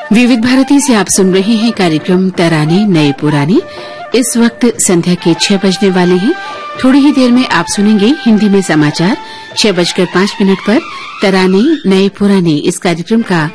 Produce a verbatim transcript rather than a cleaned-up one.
विविध भारती से आप सुन रहे हैं कार्यक्रम तराने नए पुराने। इस वक्त संध्या के छह बजने वाले हैं। थोड़ी ही देर में आप सुनेंगे हिंदी में समाचार। छह बजकर पांच मिनट पर तराने नए पुराने इस कार्यक्रम का